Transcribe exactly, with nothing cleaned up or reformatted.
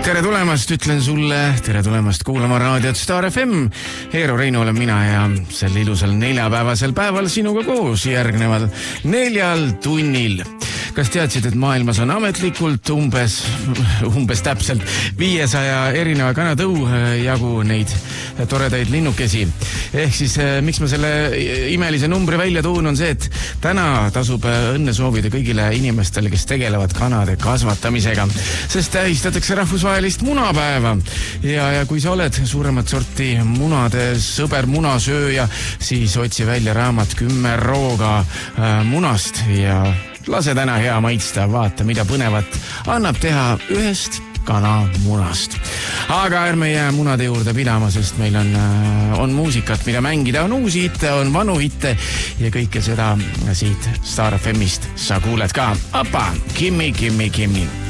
Tere tulemast, ütlen sulle, tere tulemast kuulama raadiot Star F M. Eero Reino olen mina ja sel ilusal neljapäevasel päeval sinuga koos järgneval neljal tunnil. Kas teadsid, et maailmas on ametlikult umbes, umbes täpselt viiesaja erineva kanatõu jagu neid toredaid linnukesi? Ehk siis, miks ma selle imelise numbri välja tuun, on see, et täna tasub õnne soovida kõigile inimestele, kes tegelevad kanade kasvatamisega, sest tähistatakse rahvusvahelist munapäeva. Ja, ja kui sa oled suuremat sorti munade sõber, munasööja, siis otsi välja raamat kümme rooga munast ja lase täna hea maitsta, vaata, mida põnevat annab teha ühest kanamunast. Aga ärme jää munade juurde pidama, sest meil on, on muusikat, mida mängida, on uusi hitte, on vanu hitte ja kõike seda siit Star F M-ist sa kuuled ka. Apa, Kimmi, Kimmi, Kimmi.